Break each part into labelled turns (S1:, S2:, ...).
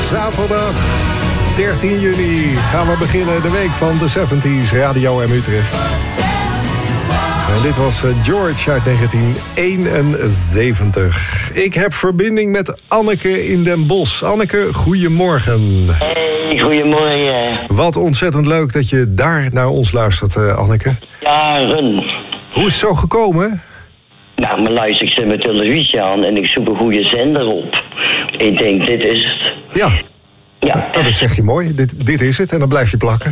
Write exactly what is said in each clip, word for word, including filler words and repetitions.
S1: Zaterdag dertien juni gaan we beginnen de week van de zeventies Radio M Utrecht. En dit was George uit negentien eenenzeventig. Ik heb verbinding met Anneke in Den Bosch. Anneke, goedemorgen.
S2: Hey, goedemorgen.
S1: Wat ontzettend leuk dat je daar naar ons luistert, Anneke.
S2: Jaren.
S1: Hoe is het zo gekomen?
S2: Nou, maar luister, ik zet mijn televisie aan en ik zoek een goede zender op. Ik denk, dit is het.
S1: Ja.
S2: Ja.
S1: Nou, dat zeg je mooi. Dit, dit is het en dan blijf je plakken.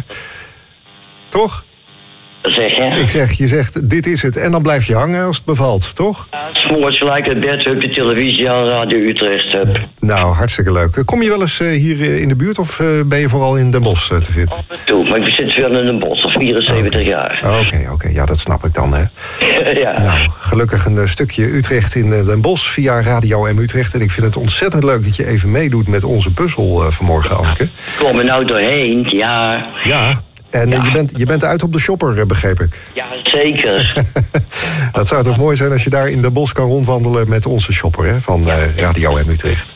S1: Toch?
S2: Wat zeg je?
S1: Ik zeg, je zegt, dit is het en dan blijf je hangen als het bevalt, toch?
S2: Ja, s'morgens gelijk het bed, hup, de televisie aan, Radio Utrecht, hup.
S1: Nou, hartstikke leuk. Kom je wel eens uh, hier uh, in de buurt of uh, ben je vooral in Den Bosch uh, te vinden?
S2: Af en toe, maar ik zit wel in Den Bosch, al vierenzeventig
S1: okay.
S2: jaar.
S1: Oké, okay, oké. Okay. Ja, dat snap ik dan, hè.
S2: Ja.
S1: Nou, gelukkig een uh, stukje Utrecht in uh, Den Bosch via Radio M Utrecht. En ik vind het ontzettend leuk dat je even meedoet met onze puzzel uh, vanmorgen, Anneke.
S2: Ik kom er nou doorheen, ja.
S1: Ja. En ja. je, bent, je bent uit op de shopper, begreep ik.
S2: Ja, zeker.
S1: Dat zou toch mooi zijn als je daar in Den Bosch kan rondwandelen met onze shopper, hè, van uh, Radio M Utrecht.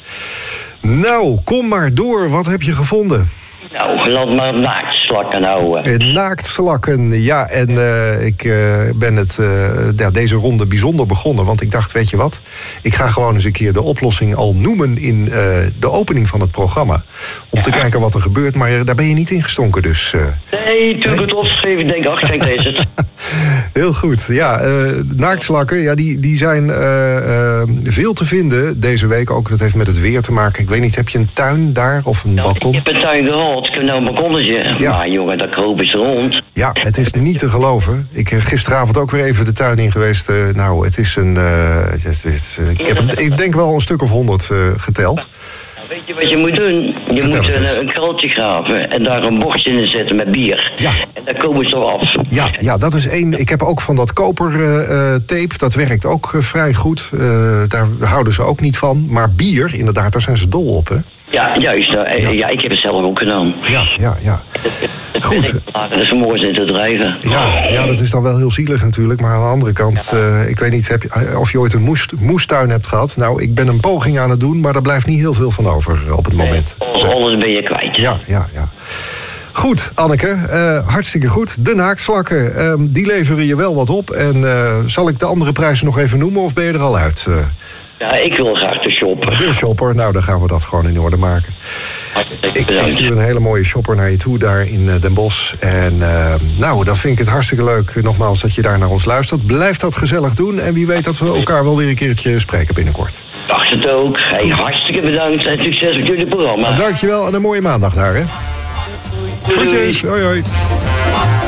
S1: Nou, kom maar door. Wat heb je gevonden?
S2: Nou, laat maar naaktslakken houden.
S1: Uh, naaktslakken, ja. En uh, ik uh, ben het uh, ja, deze ronde bijzonder begonnen. Want ik dacht, weet je wat? Ik ga gewoon eens een keer de oplossing al noemen in uh, de opening van het programma. Om ja. te kijken wat er gebeurt. Maar daar ben je niet in gestonken, dus... Uh,
S2: nee, toen ik het opgeschreven, denk ik, ach, kijk, deze het.
S1: Heel goed, ja. Uh, naaktslakken, ja, die, die zijn uh, uh, veel te vinden deze week. Ook, dat heeft met het weer te maken. Ik weet niet, heb je een tuin daar of een
S2: nou,
S1: balkon?
S2: Ik heb een tuin gehad. Ik heb nou een balkonnetje. Ja. Maar jongen, dat kroop is rond.
S1: Ja, het is niet te geloven. Ik ben gisteravond ook weer even de tuin in geweest. Uh, nou, het is een... Uh, het is, uh, ik, heb een, ik denk wel een stuk of honderd uh, geteld.
S2: Nou, weet je wat je moet doen? Je
S1: Vertel
S2: moet een, een kraaltje graven en daar een bochtje in zetten met bier.
S1: Ja.
S2: En daar komen ze af.
S1: Ja, ja, dat is één. Ik heb ook van dat koper uh, tape. Dat werkt ook uh, vrij goed. Uh, daar houden ze ook niet van. Maar bier, inderdaad, daar zijn ze dol op, hè?
S2: Ja, juist. Uh, ja. ja, ik heb het zelf ook gedaan.
S1: Ja, ja, ja. Goed.
S2: Dat is mooi in te drijven.
S1: Ja, ja, dat is dan wel heel zielig natuurlijk. Maar aan de andere kant, ja. uh, ik weet niet heb je, of je ooit een moest, moestuin hebt gehad. Nou, ik ben een poging aan het doen, maar daar blijft niet heel veel van over op het moment.
S2: Nee, alles ben je kwijt.
S1: Ja, ja, ja. Goed, Anneke, uh, hartstikke goed. De naaktslakken, uh, die leveren je wel wat op. En uh, zal ik de andere prijzen nog even noemen of ben je er al uit? Uh,
S2: Ja, ik wil graag de shopper.
S1: De shopper, nou dan gaan we dat gewoon in orde maken. Ik, ik stuur een hele mooie shopper naar je toe daar in uh, Den Bosch. En uh, nou, dan vind ik het hartstikke leuk nogmaals dat je daar naar ons luistert. Blijf dat gezellig doen en wie weet dat we elkaar wel weer een keertje spreken binnenkort.
S2: Dacht het ook. Hey, hartstikke bedankt en succes met jullie programma.
S1: Nou, dankjewel en een mooie maandag daar, hè. Groetjes, hoi hoi.